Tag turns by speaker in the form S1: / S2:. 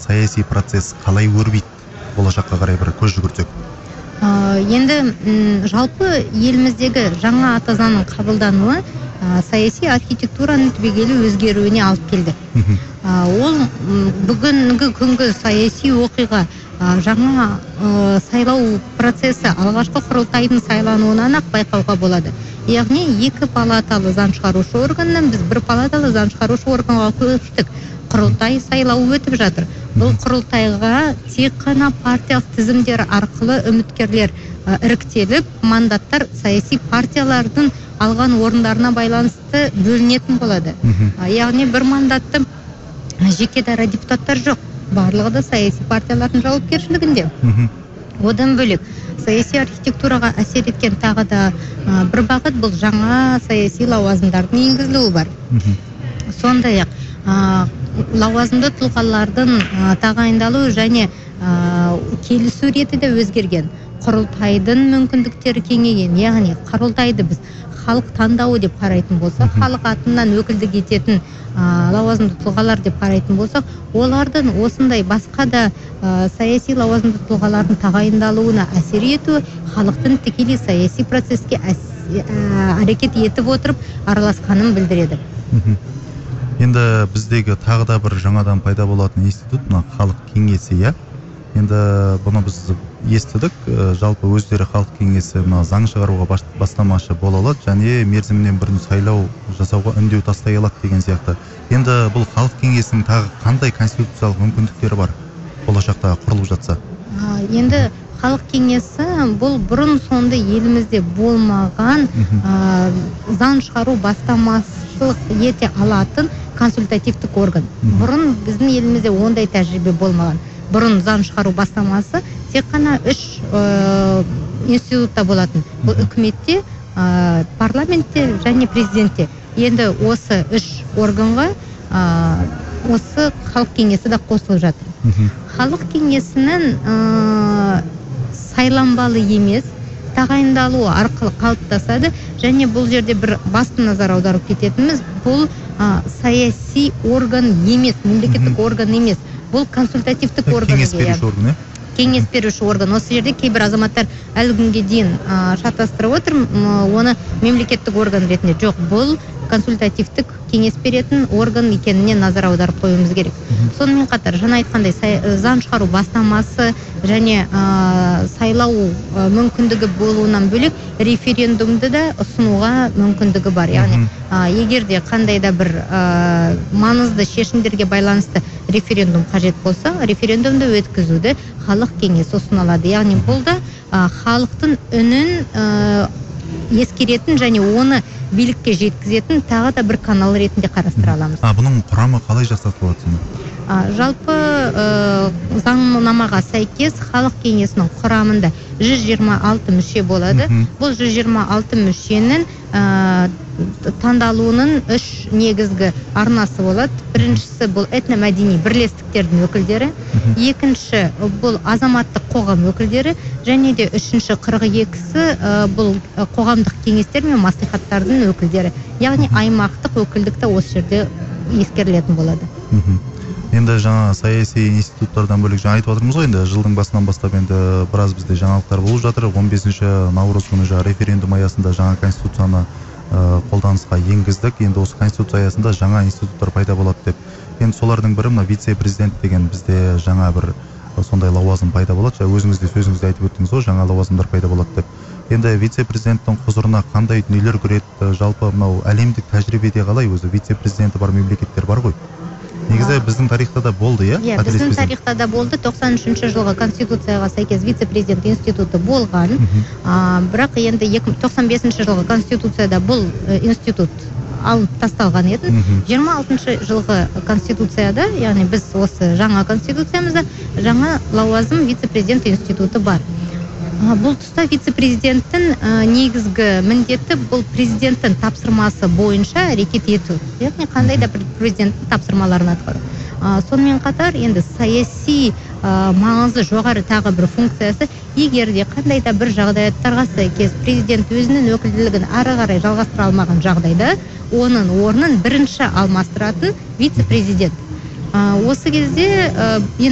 S1: саяси процесс қалай өрбиді? Болашаққа қарай бір көз жүгіртсек.
S2: Енді жалпы еліміздегі жаңа ата заңның қабылдануы саяси архитектураның түбегейлі өзгеруіне алып келді. Ол бүгінгі күнгі саяси оқиға жаңа сайлау процесі алғашқы құрылтайдың сайлануынан ақ байқауға болады. Яғни екі палаталы заң шығарушы органнан біз бір палаталы заң шығарушы органға көштік. Құрылтай сайлауы өтіп жатыр. Бұл құрылтайға тек қана партиялық тізімдер арқылы үміткерлер іріктеліп, мандаттар саяси партиялардың алған орындарына байланысты бөлінетін болады. Яғни бір мандатты жеке дара депутаттар жоқ. Барлығы да саяси партиялардың жауапкершілігінде. Одан бөлек саяси архитектураға әсер еткен тағы да бір бағыт бұл жаңа саяси лауазымдардың енгізілуі бар. Сондай-ақ лауазымды тұлғалардың тағайындалу және келісу реті де өзгерген. Құрылтайдың мүмкіндіктері кеңейген. Яғни құрылтайды біз халық таңдауы деп қарайтын болсақ, халық атынан өкілдік ететін лауазымды тұлғалар деп қарайтын болсақ, олардың осындай басқа да саяси лауазымды тұлғалардың тағайындалуына әсер етуі халықтың тікелей саяси процеске әрекет етіп отырып араласқанын білдіреді.
S1: Енді біздегі тағы да бір жаңадан пайда болатын институт, халық кеңесі, иә? Енді бұны біз естідік, жалпы өздері халық кеңесі заң шығаруға бастамашы бола алады және мерзімінен бұрын сайлау жасауға үндеу тастай алады деген сияқты. Енді бұл халық кеңесінің тағы қандай конституциялық мүмкіндіктері бар болашақта құрылып жатса?
S2: Енді халық кеңесі бұл бұрын соңды елімізде болмаған заң шығару бастамашылық ете алатын консультативтік орган. Бұрын біздің елімізде ондай тәжірибе болмаған. Бұрын заң шығару бастамасы тек қана 3 институтта болатын. Бұл үкіметте, парламентте және президентте. Енді осы 3 органға осы халық кеңесі де қосылып жатыр. Халық кеңесінің сайланбалы емес, тағайындалуы арқылы қалыптасады және бұл жерде бір басты назар аударып кететініміз, бұл саяси орган емес, мемлекеттік орган емес. Бұл консультативтік орган.
S1: Кеңес беруші орган, иә?
S2: Кеңес беруші орган. Осы жерде кейбір азаматтар әлі күнге дейін шатастырып отыр, оны мемлекеттік орган ретінде. Жоқ, бұл консультативтік кеңес беретін орган екеніне назар аударып қоюымыз керек. Сонымен қатар, жаңа айтқандай, заң шығару бастамасы және сайлау мүмкіндігі болуынан бөлек референдумды да ұсынуға мүмкіндігі бар. Яғни, егер де қандай да бір маңызды шешімдерге байланысты референдум қажет болса, референдумды өткізуді халық кеңесі ұсынылады. Яғни, бұл да халықтың үнін ескеретін және оны билікке жеткізетін тағы да бір канал ретінде қарастыра аламыз.
S1: Бұның құрамы қалай жасақталады?
S2: Жалпы заңнамаға сәйкес халық кеңесінің құрамында 126 мүше болады. Бұл 126 мүшенің таңдалуының 3 негізгі арнасы болады. Біріншісі бұл этномәдени бірлестіктердің өкілдері, екінші бұл азаматтық қоғам өкілдері, және де үшінші 42-сі бұл қоғамдық кеңестер мен маслихаттардың өкілдері. Яғни аймақтық өкілдікті осы жерде ескерілетін болады.
S1: Енді жаңа саяси институттардан бөлек жаңа айтып отырмыз ғой, енді жылдың басынан бастап енді біраз бізде жаңалықтар болып жатыр. 15-ші наурыз күні референдум аясында жаңа конституцияны қолданысқа енгіздік. Енді осы конституция аясында жаңа институттар пайда болады деп. Енді солардың бірі вице-президент деген бізде жаңа бір сондай лауазым пайда болады. Өзіңіз де сөзіңізде айтып өттіңіз ғой, жаңа лауазымдар пайда болады деп. Енді вице-президенттің құзырына қандай дүниелер кіреді? Жалпы мынау әлемдік тәжірибеде қалай? Өзі вице-президенті бар мемлекеттер бар ғой. Негізі біздің тарихта да болды, иә?
S2: Біздің тарихта да болды. 93 жылғы конституцияға сәйкес вице-президент институты болған. Бірақ енді 95 жылғы конституцияда бұл институт алып тасталған еді. 26 жылғы конституцияда, яғни біз осы жаңа конституциямызда жаңа лауазым вице-президент институты бар. Бұл тұста вице-президенттің негізгі міндеті бұл президенттің тапсырмасы бойынша әрекет ету. Яғни қандай да бір президенттің тапсырмаларын атқару. Сонымен қатар енді саяси маңызы жоғары тағы бір функциясы, егер де қандай да бір жағдаяттарға сәйкес президент өзінің өкілділігін ары қарай жалғастыра алмаған жағдайда, оның орнын бірінші алмастыратын вице-президент. Осы кезде